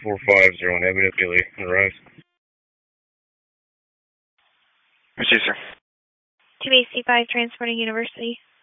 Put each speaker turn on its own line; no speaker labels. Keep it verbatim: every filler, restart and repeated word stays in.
four five zero one, have me up Gilly, on the rise.
What's you, sir?
two A C five, transporting University.